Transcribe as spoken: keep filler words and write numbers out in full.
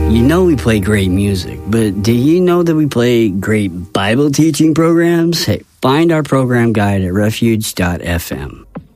You know we play great music, but do you know that we play great Bible teaching programs? Hey, find our program guide at refuge dot f m.